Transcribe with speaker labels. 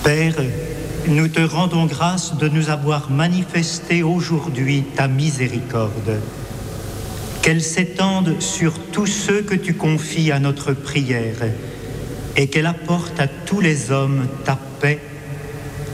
Speaker 1: Père, nous te rendons grâce de nous avoir manifesté aujourd'hui ta miséricorde. Qu'elle s'étende sur tous ceux que tu confies à notre prière et qu'elle apporte à tous les hommes ta paix